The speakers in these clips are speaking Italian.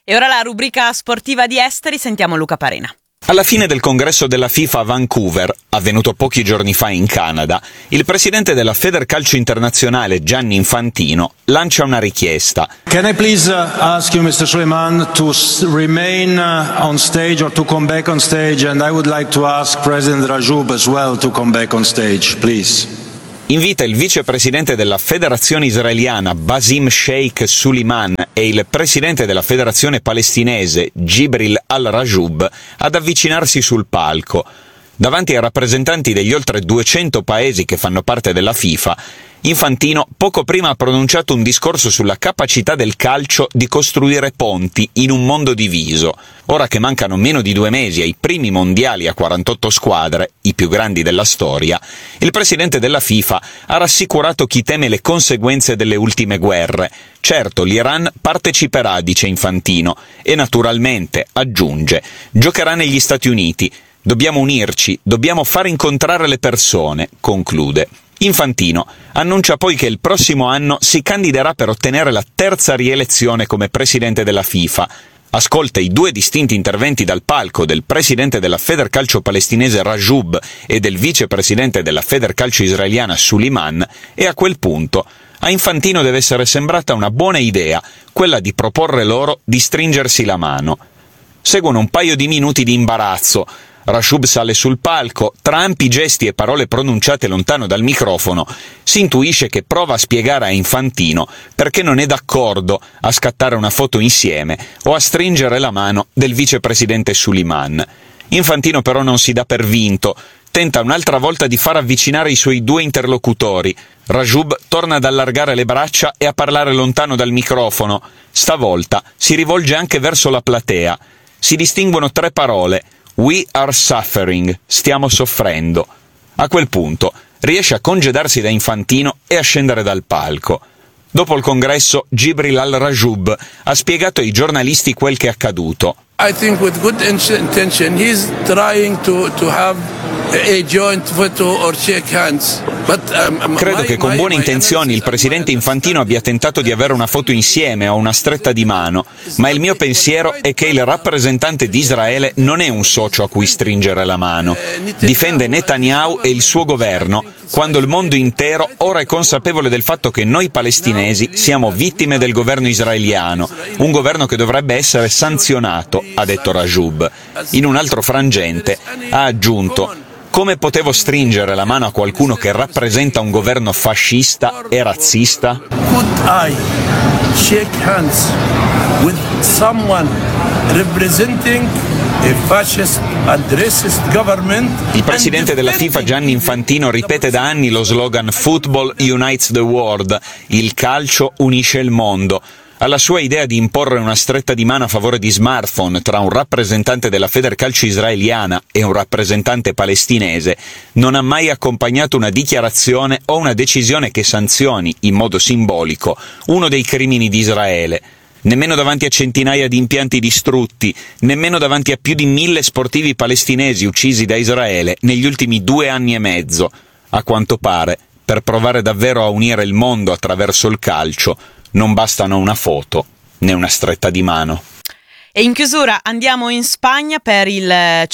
E ora la rubrica sportiva di Esteri, sentiamo Luca Parena. Alla fine del congresso della FIFA a Vancouver, avvenuto pochi giorni fa in Canada, il presidente della Federcalcio Internazionale Gianni Infantino lancia una richiesta. Can I please ask you, Mr. Suleiman, to remain on stage or to come back on stage, and I would like to ask President Rajoub as well to come back on stage, please. Invita il vicepresidente della Federazione Israeliana Basim Sheikh Suleiman e il presidente della Federazione Palestinese Jibril al-Rajoub ad avvicinarsi sul palco. Davanti ai rappresentanti degli oltre 200 paesi che fanno parte della FIFA, Infantino poco prima ha pronunciato un discorso sulla capacità del calcio di costruire ponti in un mondo diviso. Ora che mancano meno di 2 mesi ai primi mondiali a 48 squadre, i più grandi della storia, il presidente della FIFA ha rassicurato chi teme le conseguenze delle ultime guerre. Certo, l'Iran parteciperà, dice Infantino, e naturalmente, aggiunge, giocherà negli Stati Uniti. Dobbiamo unirci, dobbiamo far incontrare le persone, conclude. Infantino annuncia poi che il prossimo anno si candiderà per ottenere la 3ª rielezione come presidente della FIFA. Ascolta i 2 distinti interventi dal palco del presidente della Federcalcio palestinese Rajoub e del vicepresidente della Federcalcio israeliana Suleiman e a quel punto a Infantino deve essere sembrata una buona idea, quella di proporre loro di stringersi la mano. Seguono un paio di minuti di imbarazzo. Rajoub sale sul palco, tra ampi gesti e parole pronunciate lontano dal microfono, si intuisce che prova a spiegare a Infantino perché non è d'accordo a scattare una foto insieme o a stringere la mano del vicepresidente Suleiman. Infantino però non si dà per vinto, tenta un'altra volta di far avvicinare i suoi 2 interlocutori. Rajoub torna ad allargare le braccia e a parlare lontano dal microfono. Stavolta si rivolge anche verso la platea. Si distinguono 3 parole. We are suffering, stiamo soffrendo. A quel punto riesce a congedarsi da Infantino e a scendere dal palco. Dopo il congresso, Jibril al-Rajoub ha spiegato ai giornalisti quel che è accaduto. I think with good intention he's trying to have a joint photo or shake hands. Credo che con buone intenzioni il presidente Infantino abbia tentato di avere una foto insieme o una stretta di mano, ma il mio pensiero è che il rappresentante di Israele non è un socio a cui stringere la mano. Difende Netanyahu e il suo governo, quando il mondo intero ora è consapevole del fatto che noi palestinesi siamo vittime del governo israeliano, un governo che dovrebbe essere sanzionato, ha detto Rajoub. In un altro frangente ha aggiunto: come potevo stringere la mano a qualcuno che rappresenta un governo fascista e razzista? Could I shake hands with someone representing a fascist and racist government? Il presidente della FIFA Gianni Infantino ripete da anni lo slogan Football unites the world, il calcio unisce il mondo. Alla sua idea di imporre una stretta di mano a favore di smartphone tra un rappresentante della Federcalcio israeliana e un rappresentante palestinese non ha mai accompagnato una dichiarazione o una decisione che sanzioni, in modo simbolico, uno dei crimini di Israele. Nemmeno davanti a centinaia di impianti distrutti, nemmeno davanti a più di 1000 sportivi palestinesi uccisi da Israele negli ultimi 2 anni e mezzo. A quanto pare, per provare davvero a unire il mondo attraverso il calcio, non bastano una foto né una stretta di mano. E in chiusura andiamo in Spagna per il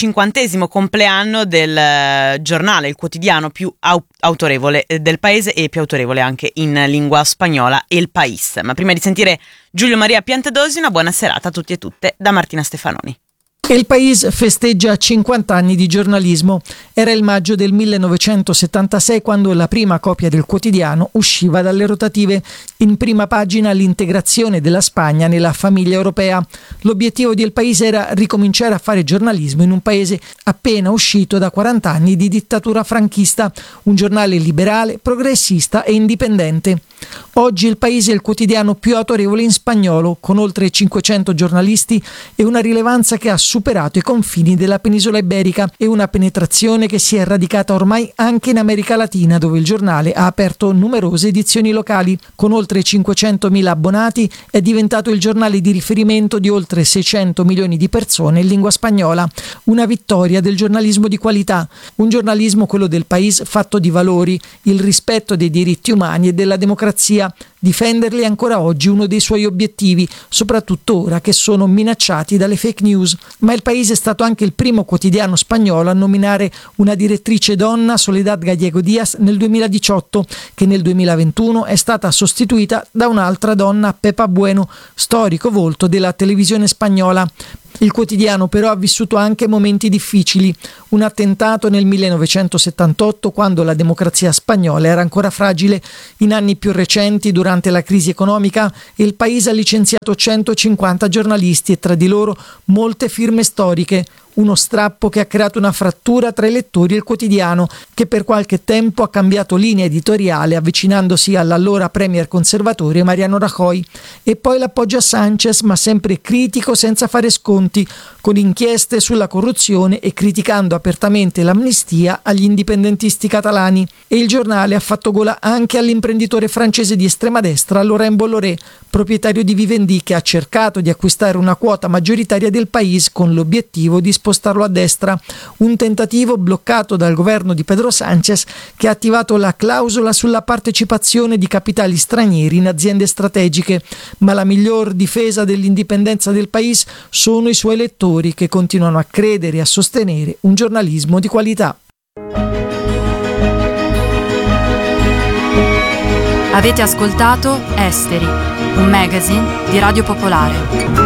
50° compleanno del giornale, il quotidiano più autorevole del paese e più autorevole anche in lingua spagnola, El País. Ma prima di sentire Giulio Maria Piantedosi, una buona serata a tutti e tutte da Martina Stefanoni. El País festeggia 50 anni di giornalismo. Era il maggio del 1976 quando la prima copia del quotidiano usciva dalle rotative. In prima pagina l'integrazione della Spagna nella famiglia europea. L'obiettivo di El País era ricominciare a fare giornalismo in un paese appena uscito da 40 anni di dittatura franchista, un giornale liberale, progressista e indipendente. Oggi El País è il quotidiano più autorevole in spagnolo, con oltre 500 giornalisti e una rilevanza che ha superato i confini della penisola iberica e una penetrazione che si è radicata ormai anche in America Latina, dove il giornale ha aperto numerose edizioni locali. Con oltre 500.000 abbonati è diventato il giornale di riferimento di oltre 600 milioni di persone in lingua spagnola. Una vittoria del giornalismo di qualità, un giornalismo, quello del País, fatto di valori, il rispetto dei diritti umani e della democrazia. Difenderli è ancora oggi uno dei suoi obiettivi, soprattutto ora che sono minacciati dalle fake news. Ma il País è stato anche il primo quotidiano spagnolo a nominare una direttrice donna, Soledad Gallego Díaz, nel 2018, che nel 2021 è stata sostituita da un'altra donna, Pepa Bueno, storico volto della televisione spagnola. Il quotidiano però ha vissuto anche momenti difficili. Un attentato nel 1978, quando la democrazia spagnola era ancora fragile. In anni più recenti, durante la crisi economica, il País ha licenziato 150 giornalisti e tra di loro molte firme storiche. Uno strappo che ha creato una frattura tra i lettori e il quotidiano, che per qualche tempo ha cambiato linea editoriale avvicinandosi all'allora premier conservatore Mariano Rajoy. E poi l'appoggio a Sánchez, ma sempre critico senza fare sconti, con inchieste sulla corruzione e criticando apertamente l'amnistia agli indipendentisti catalani. E il giornale ha fatto gola anche all'imprenditore francese di estrema destra Laurent Bolloré, proprietario di Vivendi, che ha cercato di acquistare una quota maggioritaria del País con l'obiettivo di spostarlo a destra, un tentativo bloccato dal governo di Pedro Sánchez, che ha attivato la clausola sulla partecipazione di capitali stranieri in aziende strategiche. Ma la miglior difesa dell'indipendenza del País sono i suoi lettori, che continuano a credere e a sostenere un giornalismo di qualità. Avete ascoltato Esteri, un magazine di Radio Popolare.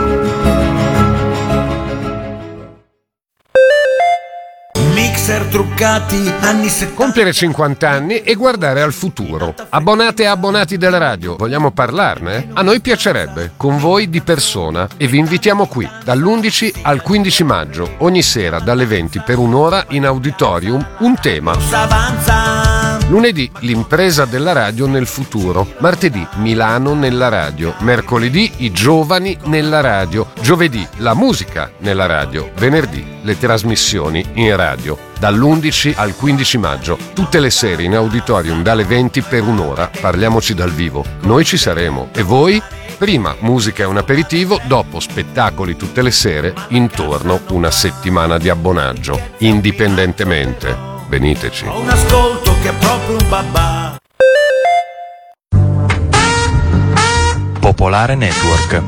Mixer truccati anni 70. Compiere 50 anni e guardare al futuro. Abbonate e abbonati della radio, vogliamo parlarne? A noi piacerebbe, con voi di persona, e vi invitiamo qui dall'11 al 15 maggio, ogni sera dalle 20 per un'ora in auditorium, un tema. Lunedì l'impresa della radio nel futuro, martedì Milano nella radio, mercoledì i giovani nella radio, giovedì la musica nella radio, venerdì le trasmissioni in radio. Dall'11 al 15 maggio, tutte le sere in auditorium dalle 20 per un'ora, parliamoci dal vivo. Noi ci saremo. E voi? Prima musica e un aperitivo, dopo spettacoli tutte le sere, intorno una settimana di abbonaggio. Indipendentemente. Veniteci. Ho un ascolto che è proprio un babà. Popolare Network.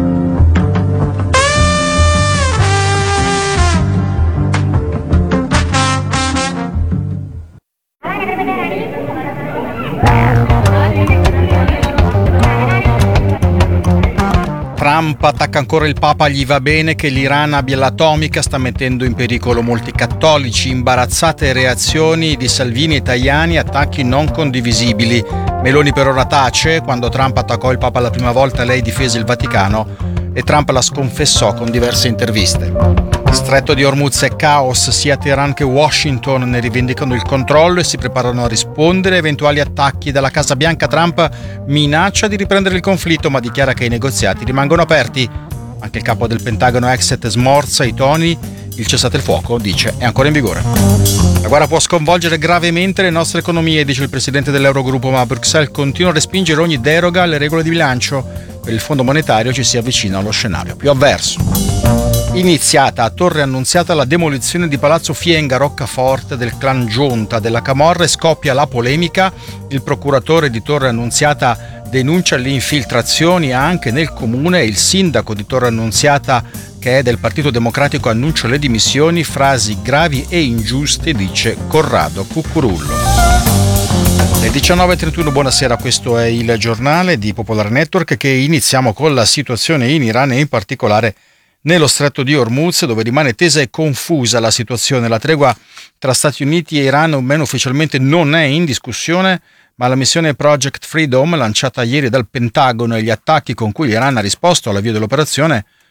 Trump attacca ancora il Papa, gli va bene che l'Iran abbia l'atomica, sta mettendo in pericolo molti cattolici, imbarazzate reazioni di Salvini e Tajani, attacchi non condivisibili. Meloni per ora tace, quando Trump attaccò il Papa la prima volta lei difese il Vaticano e Trump la sconfessò con diverse interviste. Stretto di Hormuz è caos, sia Teheran che Washington ne rivendicano il controllo e si preparano a rispondere a eventuali attacchi. Dalla Casa Bianca Trump minaccia di riprendere il conflitto ma dichiara che i negoziati rimangono aperti. Anche il capo del Pentagono Exet smorza i toni, il cessate il fuoco, dice, è ancora in vigore. La guerra può sconvolgere gravemente le nostre economie, dice il presidente dell'Eurogruppo, ma Bruxelles continua a respingere ogni deroga alle regole di bilancio. Per il Fondo Monetario ci si avvicina allo scenario più avverso. Iniziata a Torre Annunziata la demolizione di Palazzo Fienga, roccaforte del clan Giunta della Camorra, e scoppia la polemica. Il procuratore di Torre Annunziata denuncia le infiltrazioni anche nel comune e il sindaco di Torre Annunziata, che è del Partito Democratico, annuncia le dimissioni. Frasi gravi e ingiuste, dice Corrado Cucurullo. Le 19:31, buonasera, questo è il giornale di Popolare Network che iniziamo con la situazione in Iran e in particolare nello stretto di Hormuz, dove rimane tesa e confusa la situazione. La tregua tra Stati Uniti e Iran, o meno ufficialmente, non è in discussione, ma la missione Project Freedom, lanciata ieri dal Pentagono, e gli attacchi con cui l'Iran ha risposto all'avvio dell'operazione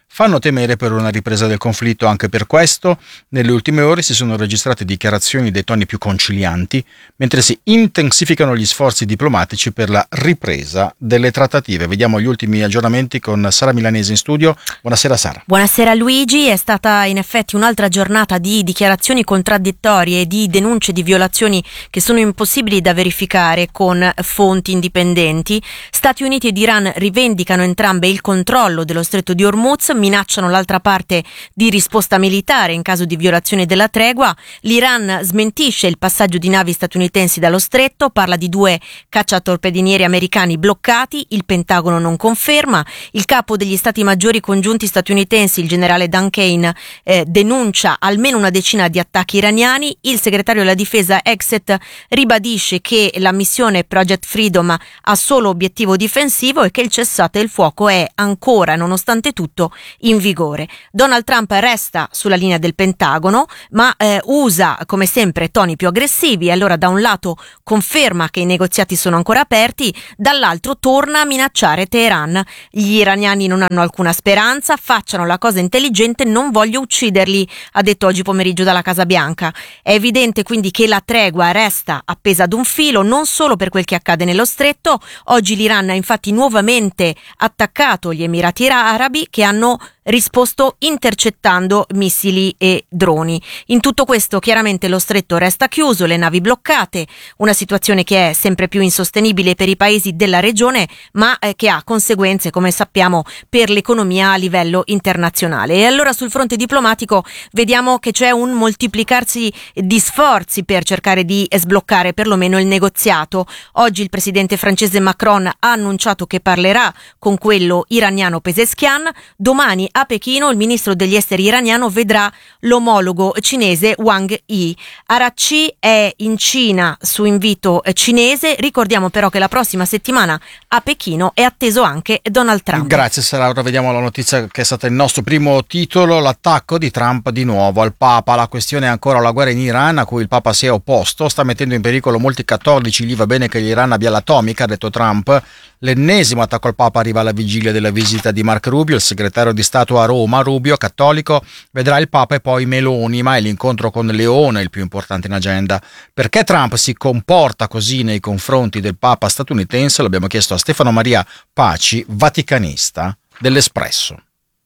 fanno temere per una ripresa del conflitto. Anche per questo, nelle ultime ore si sono registrate dichiarazioni dei toni più concilianti, mentre si intensificano gli sforzi diplomatici per la ripresa delle trattative. Vediamo gli ultimi aggiornamenti con Sara Milanese in studio. Buonasera Sara. Buonasera Luigi, è stata in effetti un'altra giornata di dichiarazioni contraddittorie e di denunce di violazioni che sono impossibili da verificare con fonti indipendenti. Stati Uniti ed Iran rivendicano entrambe il controllo dello stretto di Hormuz, minacciano l'altra parte di risposta militare in caso di violazione della tregua. L'Iran smentisce il passaggio di navi statunitensi dallo stretto, parla di 2 cacciatorpedinieri americani bloccati, il Pentagono non conferma. Il capo degli stati maggiori congiunti statunitensi, il generale Dan Kane, denuncia almeno una decina di attacchi iraniani. Il segretario della difesa Exet ribadisce che la missione Project Freedom ha solo obiettivo difensivo e che il cessate il fuoco è ancora, nonostante tutto, in vigore. Donald Trump resta sulla linea del Pentagono, ma usa come sempre toni più aggressivi. Allora da un lato conferma che i negoziati sono ancora aperti, dall'altro torna a minacciare Teheran. Gli iraniani non hanno alcuna speranza, facciano la cosa intelligente, non voglio ucciderli, ha detto oggi pomeriggio dalla Casa Bianca. È evidente quindi che la tregua resta appesa ad un filo, non solo per quel che accade nello stretto. Oggi l'Iran ha infatti nuovamente attaccato gli Emirati Arabi, che hanno risposto intercettando missili e droni. In tutto questo chiaramente lo stretto resta chiuso, le navi bloccate, una situazione che è sempre più insostenibile per i paesi della regione, ma che ha conseguenze, come sappiamo, per l'economia a livello internazionale. E allora sul fronte diplomatico vediamo che c'è un moltiplicarsi di sforzi per cercare di sbloccare perlomeno il negoziato. Oggi il presidente francese Macron ha annunciato che parlerà con quello iraniano Pezeshkian. Domani a Pechino il ministro degli esteri iraniano vedrà l'omologo cinese Wang Yi. Araghchi è in Cina su invito cinese. Ricordiamo però che la prossima settimana a Pechino è atteso anche Donald Trump. Grazie Sara, ora vediamo la notizia che è stata il nostro primo titolo, l'attacco di Trump di nuovo al Papa. La questione è ancora la guerra in Iran, a cui il Papa si è opposto, sta mettendo in pericolo molti cattolici. Gli va bene che l'Iran abbia l'atomica, ha detto Trump. L'ennesimo attacco al Papa arriva alla vigilia della visita di Marco Rubio, il segretario di Stato a Roma. Rubio, cattolico, vedrà il Papa e poi Meloni, ma è l'incontro con Leone il più importante in agenda. Perché Trump si comporta così nei confronti del Papa statunitense? L'abbiamo chiesto a Stefano Maria Paci, vaticanista dell'Espresso.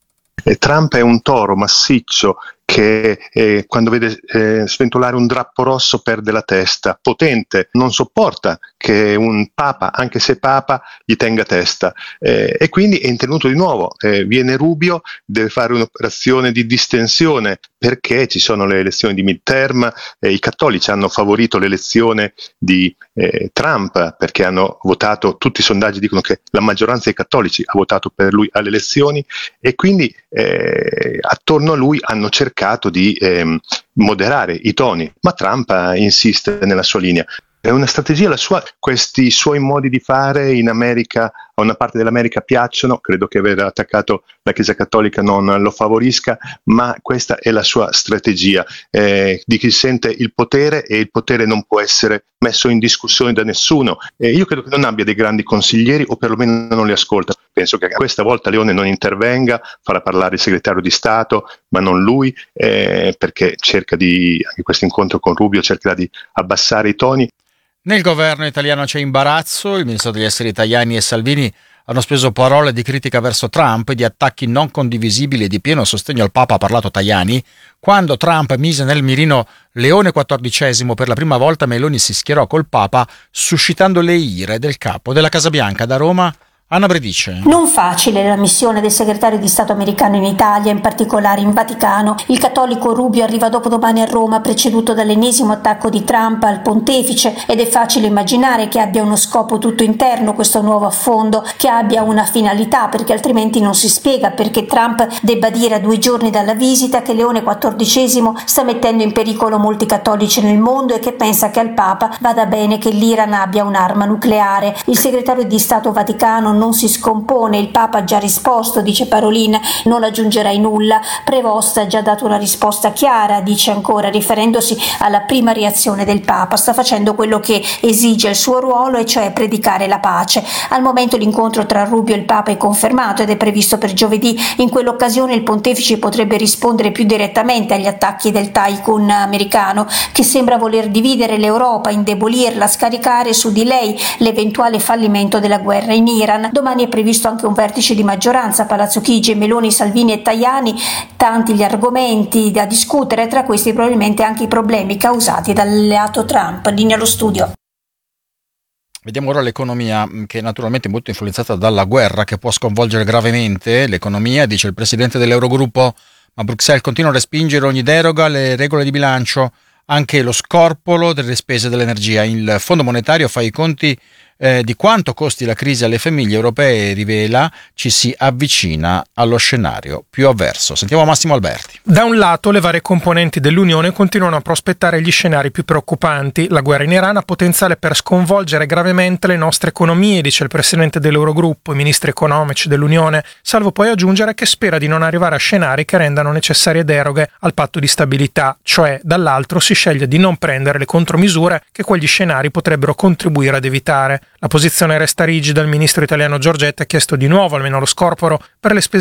Trump è un toro massiccio che quando vede sventolare un drappo rosso perde la testa, potente, non sopporta che un papa, anche se papa, gli tenga testa, e quindi è intervenuto di nuovo. Viene Rubio, deve fare un'operazione di distensione perché ci sono le elezioni di midterm, i cattolici hanno favorito l'elezione di Trump perché hanno votato, tutti i sondaggi dicono che la maggioranza dei cattolici ha votato per lui alle elezioni, e quindi attorno a lui hanno cercato di moderare i toni, ma Trump insiste nella sua linea. È una strategia la sua, questi suoi modi di fare in America, a una parte dell'America piacciono, credo che aver attaccato la Chiesa Cattolica non lo favorisca, ma questa è la sua strategia di chi sente il potere, e il potere non può essere messo in discussione da nessuno. Io credo che non abbia dei grandi consiglieri, o perlomeno non li ascolta. Penso che questa volta Leone non intervenga, farà parlare il segretario di Stato, ma non lui, perché cerca anche questo incontro con Rubio cercherà di abbassare i toni. Nel governo italiano c'è imbarazzo, il ministro degli esteri Tajani e Salvini hanno speso parole di critica verso Trump, di attacchi non condivisibili e di pieno sostegno al Papa, ha parlato Tajani. Quando Trump mise nel mirino Leone XIV per la prima volta, Meloni si schierò col Papa, suscitando le ire del capo della Casa Bianca. Da Roma, Anna Bredice. Non facile la missione del segretario di Stato americano in Italia, in particolare in Vaticano. Il cattolico Rubio arriva dopodomani a Roma, preceduto dall'ennesimo attacco di Trump al pontefice, ed è facile immaginare che abbia uno scopo tutto interno questo nuovo affondo, che abbia una finalità, perché altrimenti non si spiega perché Trump debba dire a 2 giorni dalla visita che Leone XIV sta mettendo in pericolo molti cattolici nel mondo e che pensa che al Papa vada bene che l'Iran abbia un'arma nucleare. Il segretario di Stato Vaticano non si scompone, il Papa ha già risposto, dice Parolin, non aggiungerai nulla. Prevost ha già dato una risposta chiara, dice ancora, riferendosi alla prima reazione del Papa. Sta facendo quello che esige il suo ruolo, e cioè predicare la pace. Al momento l'incontro tra Rubio e il Papa è confermato ed è previsto per giovedì. In quell'occasione il pontefice potrebbe rispondere più direttamente agli attacchi del tycoon americano, che sembra voler dividere l'Europa, indebolirla, scaricare su di lei l'eventuale fallimento della guerra in Iran. Domani è previsto anche un vertice di maggioranza, Palazzo Chigi, Meloni, Salvini e Tajani. Tanti gli argomenti da discutere, tra questi probabilmente anche i problemi causati dall'alleato Trump. Linea allo studio. Vediamo ora l'economia, che naturalmente è molto influenzata dalla guerra, che può sconvolgere gravemente l'economia, dice il presidente dell'Eurogruppo, ma Bruxelles continua a respingere ogni deroga alle regole di bilancio, anche lo scorporo delle spese dell'energia. Il Fondo Monetario fa i conti di quanto costi la crisi alle famiglie europee e rivela ci si avvicina allo scenario più avverso. Sentiamo Massimo Alberti. Da un lato le varie componenti dell'Unione continuano a prospettare gli scenari più preoccupanti. La guerra in Iran ha potenziale per sconvolgere gravemente le nostre economie, dice il presidente dell'Eurogruppo, i ministri economici dell'Unione, salvo poi aggiungere che spera di non arrivare a scenari che rendano necessarie deroghe al patto di stabilità, cioè dall'altro si sceglie di non prendere le contromisure che quegli scenari potrebbero contribuire ad evitare. La posizione resta rigida, il ministro italiano Giorgetti ha chiesto di nuovo almeno lo scorporo per le spese